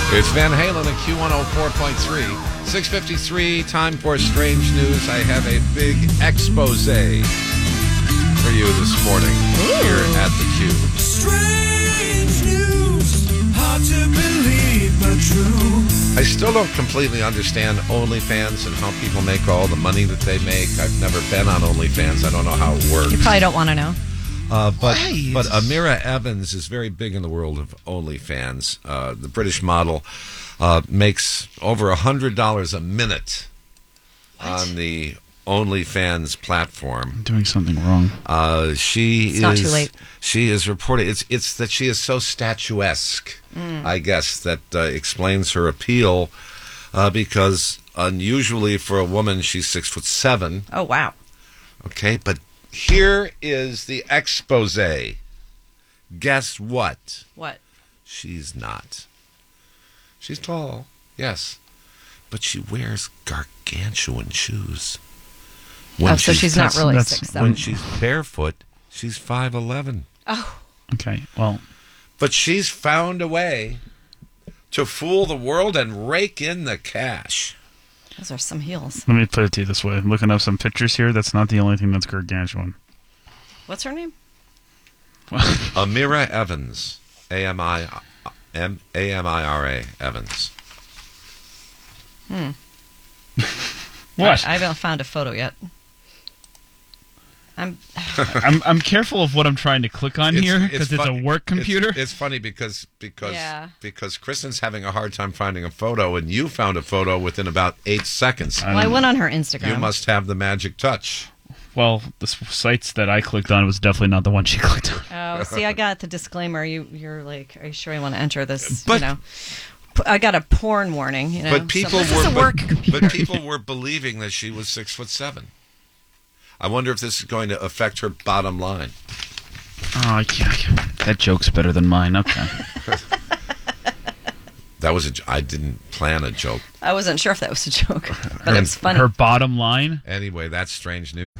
It's Van Halen at Q104.3. 6:53, time for Strange News. I have a big expose for you this morning here at the Q. Strange news, hard to believe but true. I still don't completely understand OnlyFans and how people make all the money that they make. I've never been on OnlyFans. I don't know how it works. You probably don't want to know. But Amira Evans is very big in the world of OnlyFans. The British model makes over $100 a minute on the OnlyFans platform. I'm doing something wrong. It's not too late. She is reporting. It's that she is so statuesque. I guess that explains her appeal. Because unusually for a woman, she's 6'7". Oh wow. Okay, but here is the expose. Guess what? What? She's not. She's tall, yes, but she wears gargantuan shoes. So she's not really 6'7". When she's barefoot, she's 5'11". Oh. Okay, well. But she's found a way to fool the world and rake in the cash. Those are some heels. Let me put it to you this way. I'm looking up some pictures here. That's not the only thing that's gargantuan. What's her name? Amira Evans. A-M-I-R-A Evans. What? I haven't found a photo yet. I'm careful of what I'm trying to click on here because it's a work computer. It's funny because Kristen's having a hard time finding a photo, and you found a photo within about 8 seconds. Well, I went on her Instagram. You must have the magic touch. Well, the sites that I clicked on was definitely not the one she clicked on. Oh, see, I got the disclaimer. You're like, are you sure you want to enter this? I got a porn warning. But people were people were believing that she was 6'7". I wonder if this is going to affect her bottom line. Oh, yeah. That joke's better than mine. Okay. That was I didn't plan a joke. I wasn't sure if that was a joke, but it's funny. Her bottom line? Anyway, that's strange news.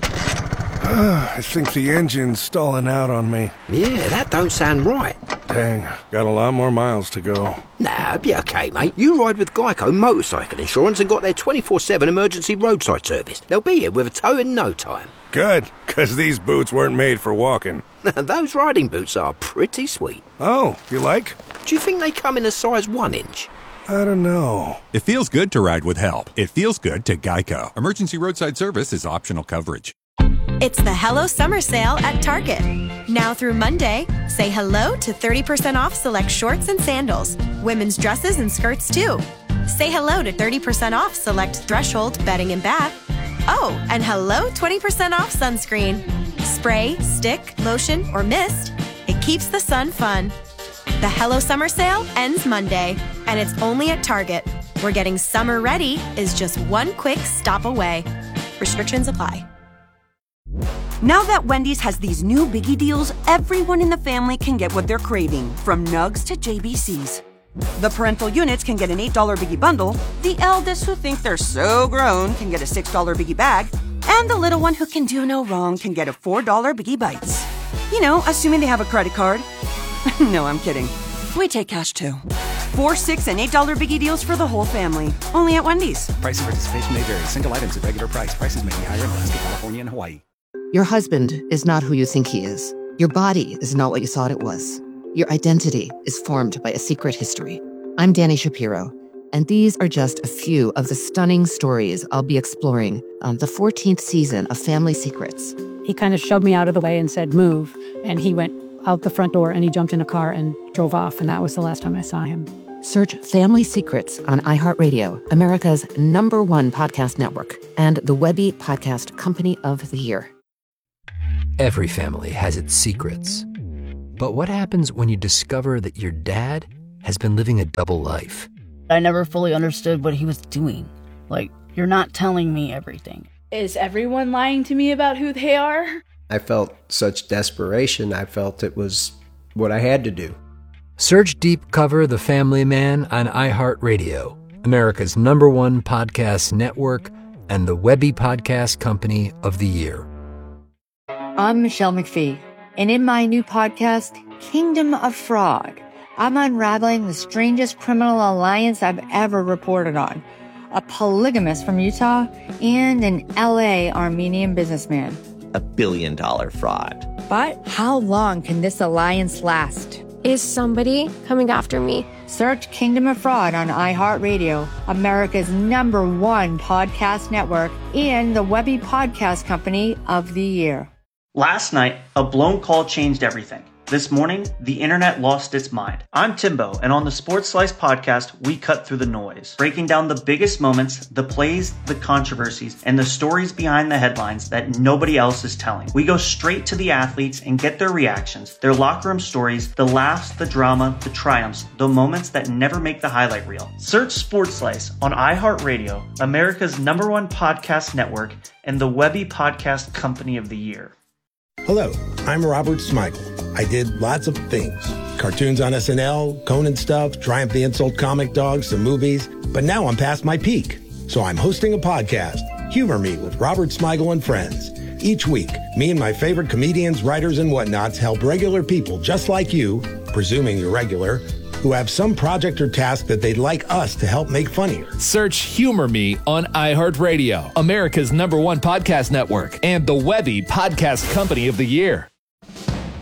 I think the engine's stalling out on me. Yeah, that don't sound right. Dang, got a lot more miles to go. Nah, be okay, mate. You ride with Geico Motorcycle Insurance and got their 24/7 emergency roadside service. They'll be here with a tow in no time. Good, because these boots weren't made for walking. Those riding boots are pretty sweet. Oh, you like? Do you think they come in a size 1 inch? I don't know. It feels good to ride with help. It feels good to Geico. Emergency roadside service is optional coverage. It's the Hello Summer Sale at Target. Now through Monday, say hello to 30% off select shorts and sandals. Women's dresses and skirts, too. Say hello to 30% off select Threshold bedding and bath. Oh, and hello 20% off sunscreen. Spray, stick, lotion, or mist. It keeps the sun fun. The Hello Summer Sale ends Monday, and it's only at Target, where getting summer ready is just one quick stop away. Restrictions apply. Now that Wendy's has these new biggie deals, everyone in the family can get what they're craving, from nugs to JBCs. The parental units can get an $8 biggie bundle, the eldest who think they're so grown can get a $6 biggie bag, and the little one who can do no wrong can get a $4 biggie bites. You know, assuming they have a credit card. No, I'm kidding. We take cash too. 4, 6, and $8 biggie deals for the whole family. Only at Wendy's. Price and participation may vary. Single items at regular price. Prices may be higher in Alaska, California, and Hawaii. Your husband is not who you think he is. Your body is not what you thought it was. Your identity is formed by a secret history. I'm Danny Shapiro, and these are just a few of the stunning stories I'll be exploring on the 14th season of Family Secrets. He kind of shoved me out of the way and said, move. And he went out the front door and he jumped in a car and drove off. And that was the last time I saw him. Search Family Secrets on iHeartRadio, America's #1 podcast network, and the Webby Podcast Company of the Year. Every family has its secrets. But what happens when you discover that your dad has been living a double life? I never fully understood what he was doing. Like, you're not telling me everything. Is everyone lying to me about who they are? I felt such desperation. I felt it was what I had to do. Search Deep Cover The Family Man on iHeartRadio, America's #1 podcast network, and the Webby Podcast Company of the Year. I'm Michelle McPhee, and in my new podcast, Kingdom of Frog, I'm unraveling the strangest criminal alliance I've ever reported on. A polygamist from Utah and an LA Armenian businessman. $1 billion fraud. But how long can this alliance last? Is somebody coming after me? Search Kingdom of Fraud on iHeartRadio, America's #1 podcast network, and the Webby Podcast Company of the Year. Last night, a blown call changed everything. This morning, the internet lost its mind. I'm Timbo, and on the Sports Slice podcast, we cut through the noise, breaking down the biggest moments, the plays, the controversies, and the stories behind the headlines that nobody else is telling. We go straight to the athletes and get their reactions, their locker room stories, the laughs, the drama, the triumphs, the moments that never make the highlight reel. Search Sports Slice on iHeartRadio, America's #1 podcast network, and the Webby Podcast Company of the Year. Hello, I'm Robert Smigel. I did lots of things. Cartoons on SNL, Conan stuff, Triumph the Insult Comic Dog, some movies. But now I'm past my peak. So I'm hosting a podcast, Humor Me with Robert Smigel and Friends. Each week, me and my favorite comedians, writers, and whatnots help regular people just like you, presuming you're regular, who have some project or task that they'd like us to help make funnier. Search Humor Me on iHeartRadio, America's #1 podcast network, and the Webby Podcast Company of the Year.